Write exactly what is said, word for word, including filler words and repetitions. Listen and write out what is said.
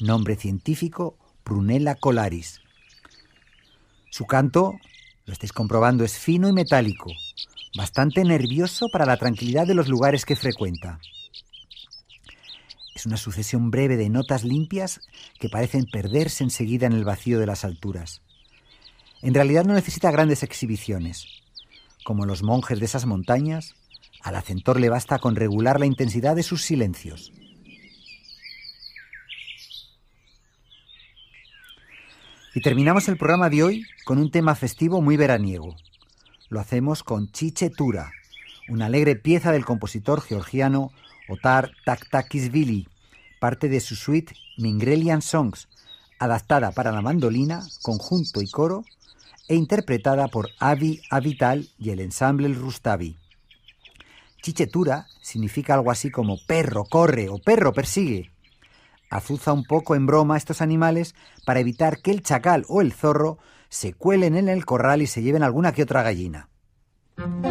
nombre científico Prunella colaris. Su canto, lo estáis comprobando, es fino y metálico, bastante nervioso para la tranquilidad de los lugares que frecuenta. Es una sucesión breve de notas limpias que parecen perderse enseguida en el vacío de las alturas. En realidad no necesita grandes exhibiciones. Como los monjes de esas montañas, al acentor le basta con regular la intensidad de sus silencios. Y terminamos el programa de hoy con un tema festivo muy veraniego. Lo hacemos con Chiche Tura, una alegre pieza del compositor georgiano Otar Taktakishvili, parte de su suite Mingrelian Songs, adaptada para la mandolina, conjunto y coro, e interpretada por Avi Avital y el ensamble El Rustavi. Chiche Tura significa algo así como perro, corre o perro, persigue. Azuza un poco en broma a estos animales para evitar que el chacal o el zorro se cuelen en el corral y se lleven alguna que otra gallina.